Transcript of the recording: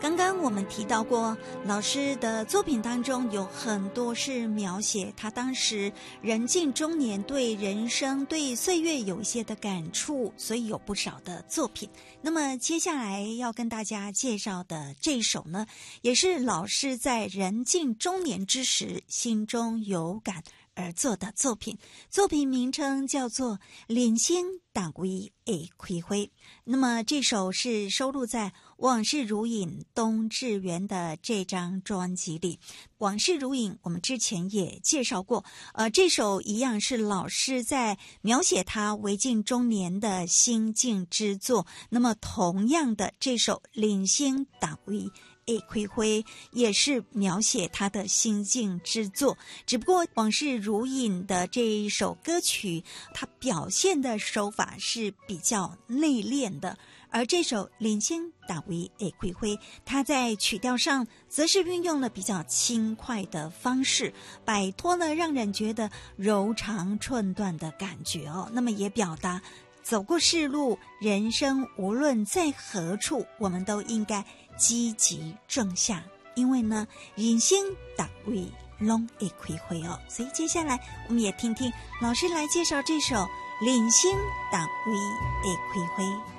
刚刚我们提到过，老师的作品当中有很多是描写他当时人近中年，对人生对岁月有一些的感触，所以有不少的作品。那么接下来要跟大家介绍的这一首呢，也是老师在人近中年之时心中有感而作的作品，作品名称叫做《人生但为会开花》。那么这首是收录在《往事如影》冬至元的这张专辑里。《往事如影》我们之前也介绍过，这首一样是老师在描写他为近中年的心境之作。那么同样的，这首《人生但为会开花》也是描写他的心境之作，只不过《往事如影》的这一首歌曲，它表现的手法是比较内敛的，而这首《人生但为会开花》，它在曲调上则是运用了比较轻快的方式，摆脱了让人觉得柔肠寸断的感觉哦。那么也表达走过世路，人生无论在何处，我们都应该积极正向，因为呢，人生但为拢会开花哦。所以接下来我们也听听老师来介绍这首《人生但为会开花》。